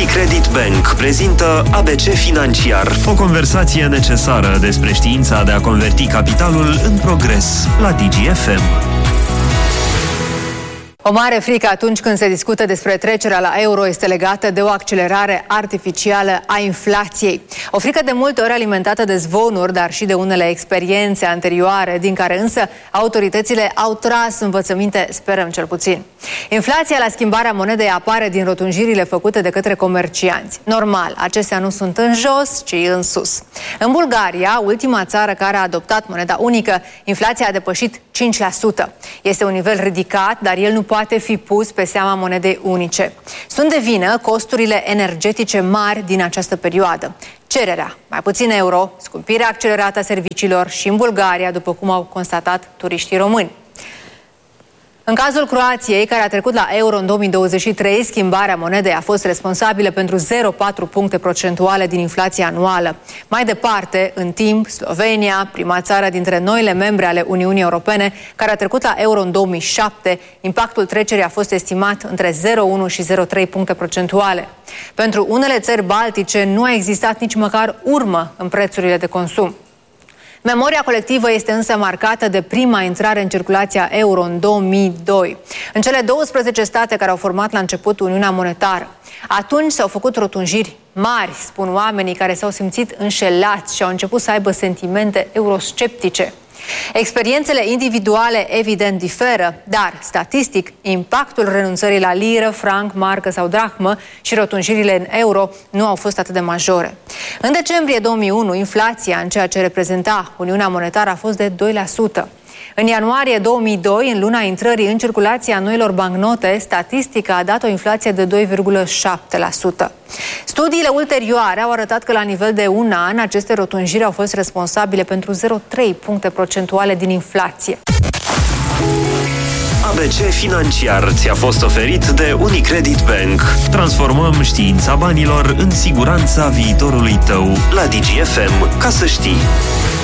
Unicredit Bank prezintă ABC Financiar. O conversație necesară despre știința de a converti capitalul în progres la DGFM. O mare frică atunci când se discută despre trecerea la euro este legată de o accelerare artificială a inflației. O frică de multe ori alimentată de zvonuri, dar și de unele experiențe anterioare, din care însă autoritățile au tras învățăminte, sperăm cel puțin. Inflația la schimbarea monedei apare din rotunjirile făcute de către comercianți. Normal, acestea nu sunt în jos, ci în sus. În Bulgaria, ultima țară care a adoptat moneda unică, inflația a depășit 5%. Este un nivel ridicat, dar el nu poate fi pus pe seama monedei unice. Sunt de vină costurile energetice mari din această perioadă. Cererea, mai puțin euro, scumpirea accelerată a serviciilor și în Bulgaria, după cum au constatat turiștii români. În cazul Croației, care a trecut la euro în 2023, schimbarea monedei a fost responsabilă pentru 0,4 puncte procentuale din inflația anuală. Mai departe, în timp, Slovenia, prima țară dintre noile membre ale Uniunii Europene, care a trecut la euro în 2007, impactul trecerii a fost estimat între 0,1 și 0,3 puncte procentuale. Pentru unele țări baltice nu a existat nici măcar urmă în prețurile de consum. Memoria colectivă este însă marcată de prima intrare în circulația euro în 2002. În cele 12 state care au format la început Uniunea Monetară. Atunci s-au făcut rotunjiri mari, spun oamenii care s-au simțit înșelați și au început să aibă sentimente eurosceptice. Experiențele individuale evident diferă, dar, statistic, impactul renunțării la liră, franc, marcă sau drahmă și rotunjirile în euro nu au fost atât de majore. În decembrie 2001, inflația în ceea ce reprezenta Uniunea Monetară a fost de 2%. În ianuarie 2002, în luna intrării în circulație a noilor bancnote, statistica a dat o inflație de 2,7%. Studiile ulterioare au arătat că la nivel de un an, aceste rotunjiri au fost responsabile pentru 0,3 puncte procentuale din inflație. ABC Financiar ți-a fost oferit de Unicredit Bank. Transformăm știința banilor în siguranța viitorului tău la DGFM. Ca să știi.